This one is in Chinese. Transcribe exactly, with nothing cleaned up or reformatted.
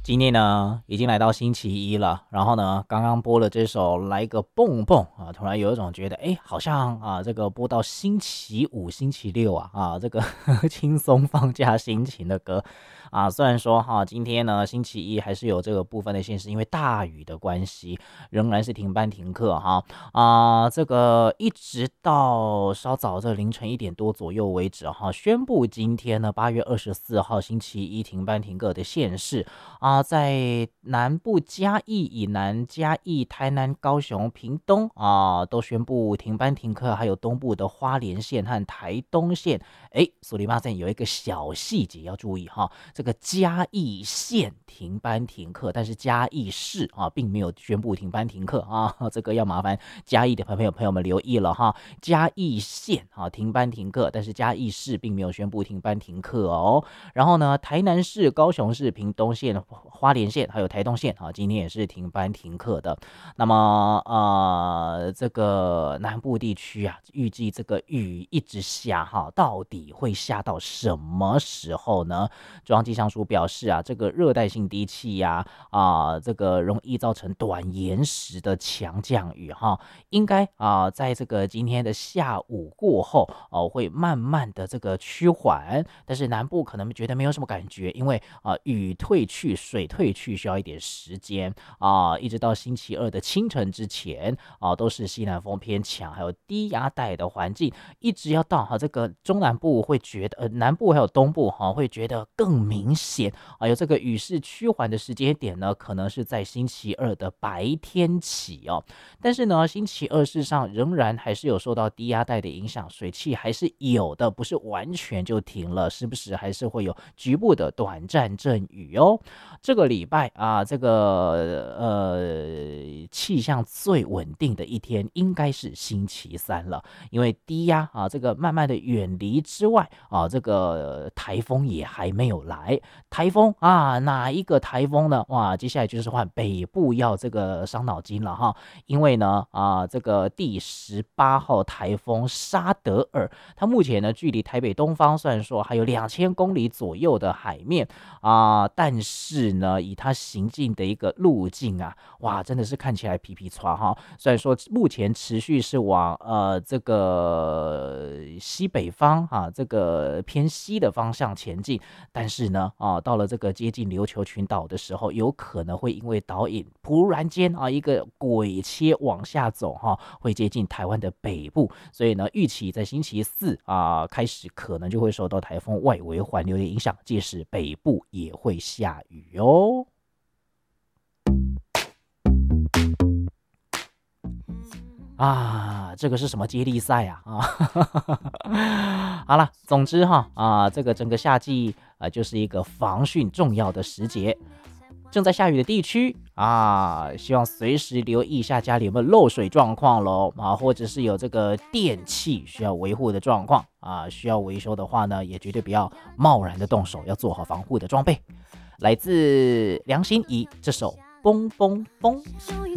今天呢，已经来到星期一了，然后呢，刚刚播了这首《来个蹦蹦》啊，突然有一种觉得，哎，好像啊，这个播到星期五、星期六啊，啊，这个轻松放假心情的歌啊。虽然说哈、今天呢，星期一还是有这个部分的限时，因为大雨的关系，仍然是停班停课哈啊。这个一直到稍早这凌晨一点多左右为止哈，宣布今天呢，八月二十四号星期一停班停课的县市。啊、在南部嘉义以南、嘉义、台南、高雄、屏东啊、都宣布停班停课，还有东部的花莲县和台东县。哎，苏里马县有一个小细节要注意哈，这个嘉义县停班停课，但是嘉义市啊并没有宣布停班停课啊，这个要麻烦嘉义的朋友朋友们留意了哈。嘉义县啊停班停课，但是嘉义市并没有宣布停班停课哦。然后呢，台南市、高雄市、屏东县、花莲县还有台东县啊，今天也是停班停课的。那么呃，这个南部地区啊，预计这个雨一直下哈，到底会下到什么时候呢？中央气象署表示啊，这个热带性低气压啊，这个容易造成短延时的强降雨哈，应该啊，在这个今天的下午过后哦、会慢慢的这个趋缓，但是南部可能觉得没有什么感觉，因为啊、雨退去、水退去需要一点时间啊、一直到星期二的清晨之前啊、都是西南风偏强，还有低压带的环境，一直要到哈、这个中南部会觉得，呃，南部还有东部哈、会觉得更明显啊、有这个雨势趋缓的时间点呢，可能是在星期二的白天起哦。但是呢，星期二事实上仍然还是有受到低压带的影响，水汽还是有的，不是完全就停了，时不时还是会有局部的短暂阵雨哦。这个礼拜啊，这个呃气象最稳定的一天应该是星期三了，因为低压啊这个慢慢的远离之外啊，这个台风也还没有来。台风啊，哪一个台风呢？哇，接下来就是换北部要这个伤脑筋了哈。因为呢，啊，这个第十八号台风沙德尔，它目前呢距离台北东方虽然说还有两千公里左右的海面啊，但是呢，以它行进的一个路径啊，哇，真的是看起来皮皮唰哈。虽然说目前持续是往呃这个西北方啊，这个偏西的方向前进，但是呢，啊，到了这个接近琉球群岛的时候，有可能会因为导引突然间啊一个鬼切往下走哈、会接近台湾的北部，所以呢，预期在星期四啊开始可能就会受到台风外围环流的影响，届时北部也会下雨哦。啊，这个是什么接力赛啊？啊，好了，总之哈啊，这个整个夏季啊，就是一个防汛重要的时节。正在下雨的地区啊，希望随时留意一下家里有没有漏水状况喽啊，或者是有这个电器需要维护的状况啊，需要维修的话呢，也绝对不要贸然的动手，要做好防护的装备。来自梁心颐这首《嘣嘣嘣》。